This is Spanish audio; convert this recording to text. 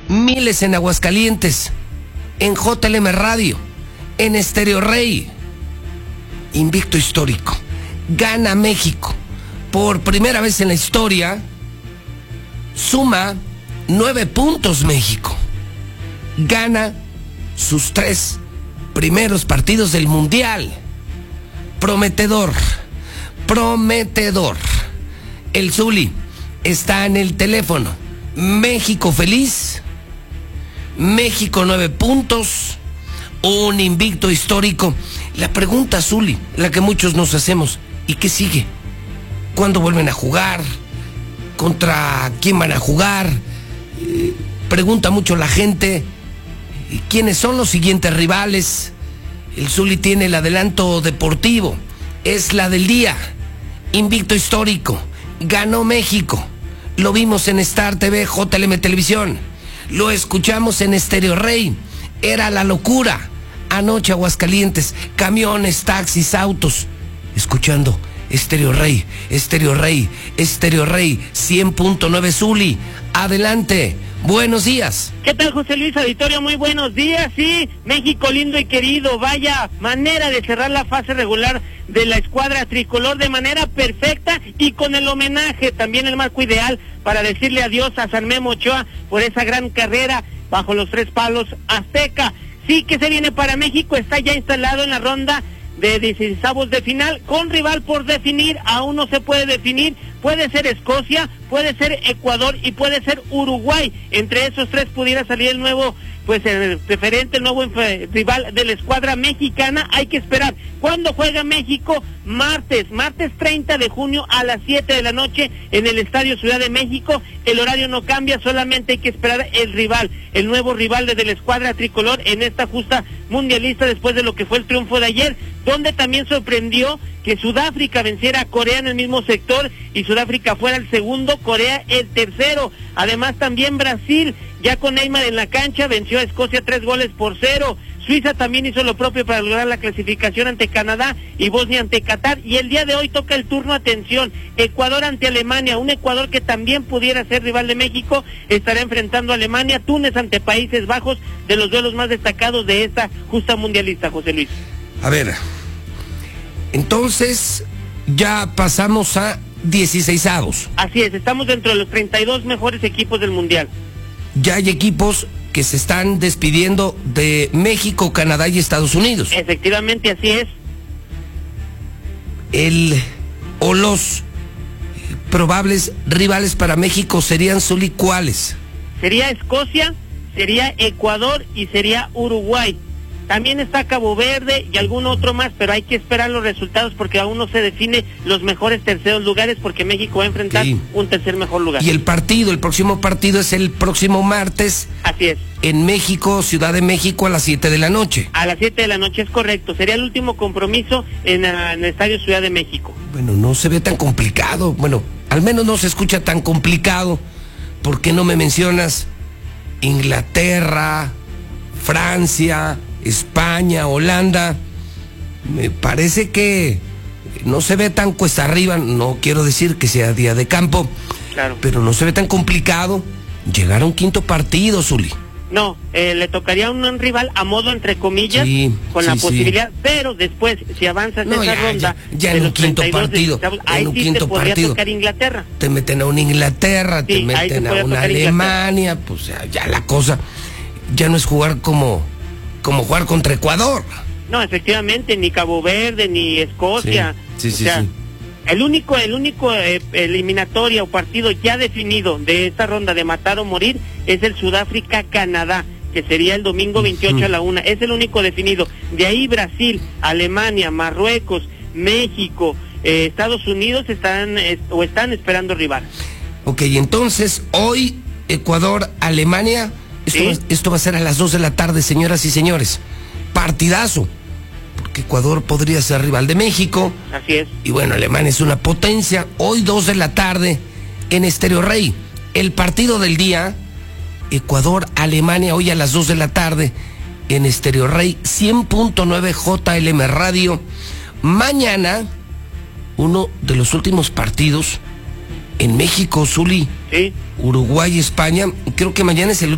miles en Aguascalientes, en JLM Radio, en Estéreo Rey. Invicto histórico. Gana México. Por primera vez en la historia, suma 9 puntos México. Gana sus 3 primeros partidos del Mundial. Prometedor. Prometedor. El Zuli está en el teléfono. México feliz. México 9 puntos. Un invicto histórico. La pregunta, Zuli, la que muchos nos hacemos: ¿y qué sigue? ¿Cuándo vuelven a jugar? ¿Contra quién van a jugar? Pregunta mucho la gente. ¿Quiénes son los siguientes rivales? El Zuli tiene el adelanto deportivo. Es la del día. Invicto histórico. Ganó México. Lo vimos en Star TV, JLM Televisión. Lo escuchamos en Estéreo Rey. Era la locura. Anoche Aguascalientes, camiones, taxis, autos. Escuchando Estéreo Rey, Estéreo Rey, Estéreo Rey, 100.9 Zuli. Adelante. Buenos días. ¿Qué tal, José Luis Auditorio? Muy buenos días. Sí, México lindo y querido. Vaya manera de cerrar la fase regular de la escuadra tricolor de manera perfecta y con el homenaje, también el marco ideal para decirle adiós a San Memo Ochoa por esa gran carrera bajo los 3 palos azteca. Sí, que se viene para México, está ya instalado en la ronda de 16avos de final, con rival por definir. Aún no se puede definir. Puede ser Escocia, puede ser Ecuador y puede ser Uruguay. Entre esos 3 pudiera salir el nuevo, pues el preferente, el nuevo rival de la escuadra mexicana. Hay que esperar. ¿Cuándo juega México? Martes 30 de junio a las 7 de la noche en el Estadio Ciudad de México. El horario no cambia, solamente hay que esperar el rival, el nuevo rival desde la escuadra tricolor en esta justa mundialista, después de lo que fue el triunfo de ayer, donde también sorprendió que Sudáfrica venciera a Corea en el mismo sector y Sudáfrica fuera el segundo, Corea el tercero. Además también Brasil, ya con Neymar en la cancha, venció a Escocia 3-0. Suiza también hizo lo propio para lograr la clasificación ante Canadá y Bosnia ante Qatar. Y el día de hoy toca el turno, atención, Ecuador ante Alemania, un Ecuador que también pudiera ser rival de México, estará enfrentando a Alemania. Túnez ante Países Bajos, de los duelos más destacados de esta justa mundialista, José Luis. A ver, entonces ya pasamos a 16avos. Así es, estamos dentro de los 32 mejores equipos del mundial. Ya hay equipos que se están despidiendo de México, Canadá y Estados Unidos. Efectivamente, así es. Los probables rivales para México serían, Zuli, ¿cuáles? Sería Escocia, sería Ecuador y sería Uruguay. También está Cabo Verde y algún otro más, pero hay que esperar los resultados porque aún no se define los mejores terceros lugares, porque México va a enfrentar un tercer mejor lugar. Y el próximo partido es el próximo martes. Así es. En México, Ciudad de México, a las 7 de la noche. A las 7 de la noche, es correcto. Sería el último compromiso en el Estadio Ciudad de México. Bueno, no se ve tan complicado. Bueno, al menos no se escucha tan complicado. ¿Por qué no me mencionas Inglaterra, Francia, España, Holanda? Me parece que no se ve tan cuesta arriba. No quiero decir que sea día de campo, claro, pero no se ve tan complicado llegar a un quinto partido, Zuli. No, le tocaría un rival a modo entre comillas, con la posibilidad, pero después, si avanzas esa ronda, ya en un quinto partido, ahí sí te podría tocar Inglaterra. Te meten a una Inglaterra, te meten a una Alemania, pues ya la cosa ya no es jugar como jugar contra Ecuador. No, efectivamente, ni Cabo Verde, ni Escocia. Sí. El único eliminatoria o partido ya definido de esta ronda de matar o morir es el Sudáfrica-Canadá, que sería el domingo 28 a la 1. Es el único definido. De ahí Brasil, Alemania, Marruecos, México, Estados Unidos están esperando rival. Ok, entonces hoy Ecuador, Alemania. Esto va a ser a las 2 de la tarde, señoras y señores. Partidazo. Porque Ecuador podría ser rival de México. Así es. Y bueno, Alemania es una potencia. Hoy 2 de la tarde en Estéreo Rey. El partido del día, Ecuador-Alemania, hoy a las 2 de la tarde en Estéreo Rey, 100.9 JLM Radio. Mañana, uno de los últimos partidos en México, Zuli. Sí. Uruguay, España. Creo que mañana es el